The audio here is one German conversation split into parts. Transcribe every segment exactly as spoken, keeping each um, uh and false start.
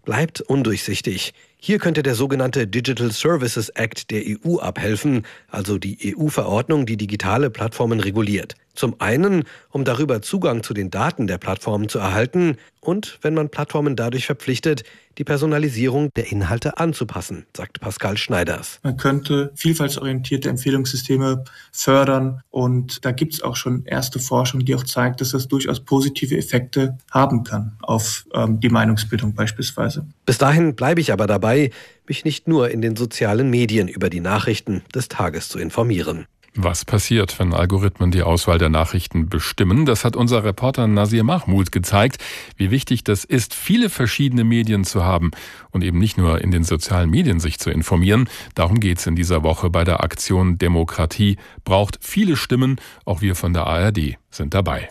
bleibt undurchsichtig. Hier könnte der sogenannte Digital Services Act der E U abhelfen, also die E U-Verordnung, die digitale Plattformen reguliert. Zum einen, um darüber Zugang zu den Daten der Plattformen zu erhalten und, wenn man Plattformen dadurch verpflichtet, die Personalisierung der Inhalte anzupassen, sagt Pascal Schneiders. Man könnte vielfaltsorientierte Empfehlungssysteme fördern und da gibt es auch schon erste Forschung, die auch zeigt, dass das durchaus positive Effekte haben kann auf ähm, die Meinungsbildung beispielsweise. Bis dahin bleibe ich aber dabei, mich nicht nur in den sozialen Medien über die Nachrichten des Tages zu informieren. Was passiert, wenn Algorithmen die Auswahl der Nachrichten bestimmen? Das hat unser Reporter Nasir Mahmoud gezeigt, wie wichtig das ist, viele verschiedene Medien zu haben und eben nicht nur in den sozialen Medien sich zu informieren. Darum geht's in dieser Woche bei der Aktion Demokratie braucht viele Stimmen. Auch wir von der A R D sind dabei.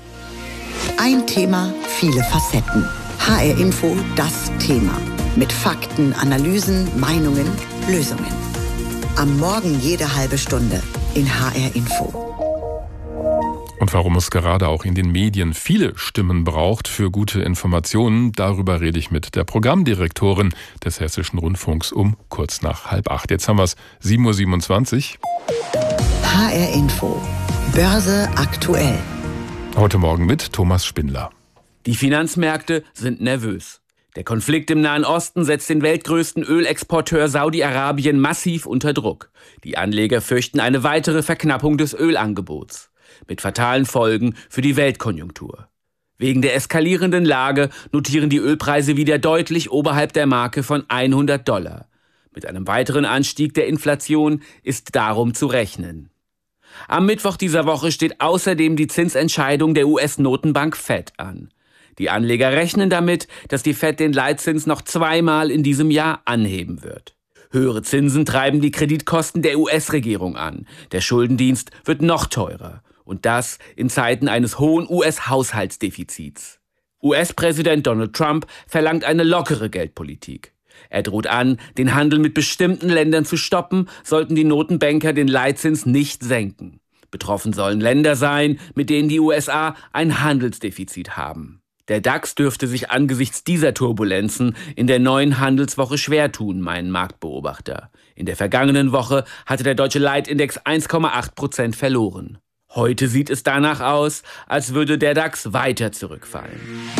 Ein Thema, viele Facetten. H R Info, das Thema. Mit Fakten, Analysen, Meinungen, Lösungen. Am Morgen jede halbe Stunde in H R Info. Und warum es gerade auch in den Medien viele Stimmen braucht für gute Informationen, darüber rede ich mit der Programmdirektorin des Hessischen Rundfunks um kurz nach halb acht. Jetzt haben wir es sieben Uhr siebenundzwanzig. H R Info. Börse aktuell. Heute Morgen mit Thomas Spindler. Die Finanzmärkte sind nervös. Der Konflikt im Nahen Osten setzt den weltgrößten Ölexporteur Saudi-Arabien massiv unter Druck. Die Anleger fürchten eine weitere Verknappung des Ölangebots. Mit fatalen Folgen für die Weltkonjunktur. Wegen der eskalierenden Lage notieren die Ölpreise wieder deutlich oberhalb der Marke von hundert Dollar. Mit einem weiteren Anstieg der Inflation ist darum zu rechnen. Am Mittwoch dieser Woche steht außerdem die Zinsentscheidung der U S-Notenbank Fed an. Die Anleger rechnen damit, dass die Fed den Leitzins noch zweimal in diesem Jahr anheben wird. Höhere Zinsen treiben die Kreditkosten der U S-Regierung an. Der Schuldendienst wird noch teurer. Und das in Zeiten eines hohen U S-Haushaltsdefizits. U S-Präsident Donald Trump verlangt eine lockere Geldpolitik. Er droht an, den Handel mit bestimmten Ländern zu stoppen, sollten die Notenbanker den Leitzins nicht senken. Betroffen sollen Länder sein, mit denen die U S A ein Handelsdefizit haben. Der DAX dürfte sich angesichts dieser Turbulenzen in der neuen Handelswoche schwer tun, meinen Marktbeobachter. In der vergangenen Woche hatte der deutsche Leitindex eins Komma acht Prozent verloren. Heute sieht es danach aus, als würde der DAX weiter zurückfallen.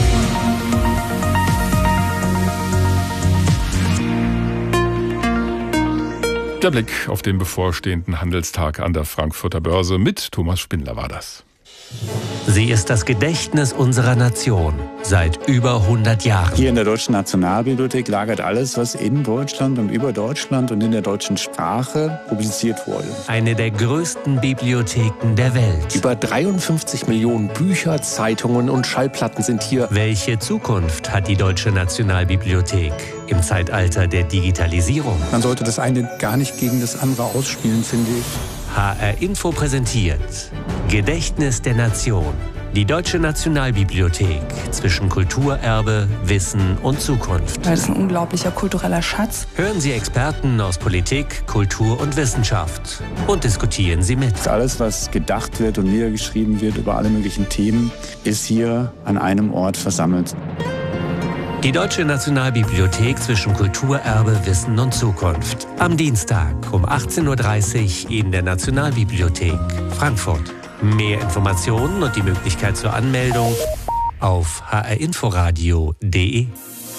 Der Blick auf den bevorstehenden Handelstag an der Frankfurter Börse mit Thomas Spindler war das. Sie ist das Gedächtnis unserer Nation seit über hundert Jahren. Hier in der Deutschen Nationalbibliothek lagert alles, was in Deutschland und über Deutschland und in der deutschen Sprache publiziert wurde. Eine der größten Bibliotheken der Welt. Über dreiundfünfzig Millionen Bücher, Zeitungen und Schallplatten sind hier. Welche Zukunft hat die Deutsche Nationalbibliothek im Zeitalter der Digitalisierung? Man sollte das eine gar nicht gegen das andere ausspielen, finde ich. H R Info präsentiert Gedächtnis der Nation. Die Deutsche Nationalbibliothek zwischen Kulturerbe, Wissen und Zukunft. Das ist ein unglaublicher kultureller Schatz. Hören Sie Experten aus Politik, Kultur und Wissenschaft und diskutieren Sie mit. Alles, was gedacht wird und niedergeschrieben wird über alle möglichen Themen, ist hier an einem Ort versammelt. Die Deutsche Nationalbibliothek zwischen Kulturerbe, Wissen und Zukunft. Am Dienstag um achtzehn Uhr dreißig in der Nationalbibliothek Frankfurt. Mehr Informationen und die Möglichkeit zur Anmeldung auf h r inforadio punkt d e.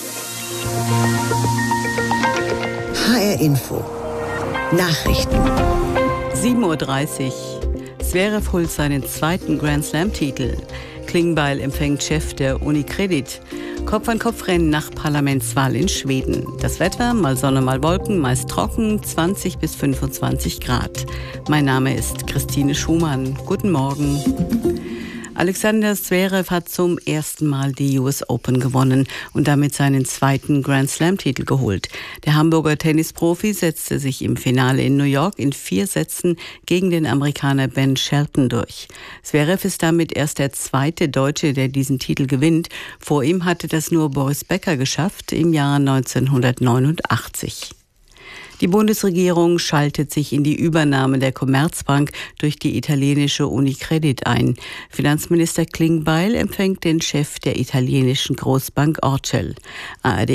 H R Info. Nachrichten. sieben Uhr dreißig. Zverev holt seinen zweiten Grand Slam-Titel. Klingbeil empfängt Chef der Unicredit. Kopf-an-Kopf-Rennen nach Parlamentswahl in Schweden. Das Wetter, mal Sonne, mal Wolken, meist trocken, zwanzig bis fünfundzwanzig Grad. Mein Name ist Christine Schumann. Guten Morgen. Alexander Zverev hat zum ersten Mal die U S Open gewonnen und damit seinen zweiten Grand Slam-Titel geholt. Der Hamburger Tennisprofi setzte sich im Finale in New York in vier Sätzen gegen den Amerikaner Ben Shelton durch. Zverev ist damit erst der zweite Deutsche, der diesen Titel gewinnt. Vor ihm hatte das nur Boris Becker geschafft im Jahr neunzehnhundertneunundachtzig. Die Bundesregierung schaltet sich in die Übernahme der Commerzbank durch die italienische Unicredit ein. Finanzminister Klingbeil empfängt den Chef der italienischen Großbank Orcel. A R D